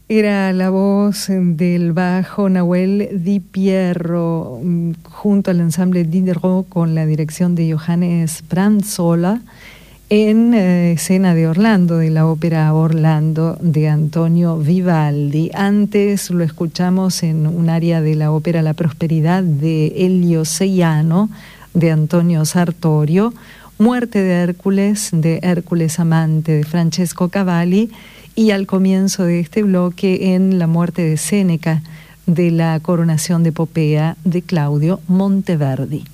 Era la voz del bajo Nahuel Di Pierro junto al ensamble Diderot con la dirección de Johannes Brandtsola en escena de Orlando, de la ópera Orlando de Antonio Vivaldi. Antes lo escuchamos en un área de la ópera La Prosperidad de Elio Seiano de Antonio Sartorio, Muerte de Hércules Amante de Francesco Cavalli, y al comienzo de este bloque en La Muerte de Séneca de la Coronación de Popea de Claudio Monteverdi.